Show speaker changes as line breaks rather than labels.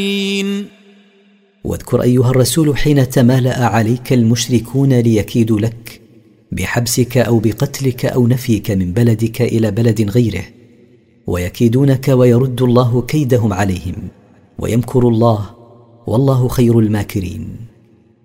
واذكر أيها الرسول حين تمالأ عليك المشركون ليكيدوا لك بحبسك أو بقتلك أو نفيك من بلدك إلى بلد غيره، ويكيدونك ويرد الله كيدهم عليهم، ويمكر الله والله خير الماكرين.